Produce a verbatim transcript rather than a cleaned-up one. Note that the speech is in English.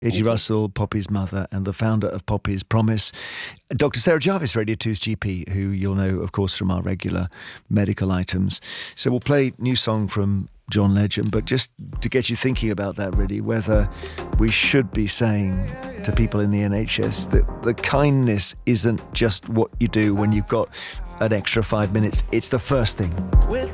Izzy Thank you. Russell, Poppy's mother, and the founder of Poppy's Promise. Doctor Sarah Jarvis, Radio two's G P, who you'll know, of course, from our regular medical items. So we'll play new song from John Legend, but just to get you thinking about that, really, whether we should be saying to people in the N H S that the kindness isn't just what you do when you've got an extra five minutes. It's the first thing.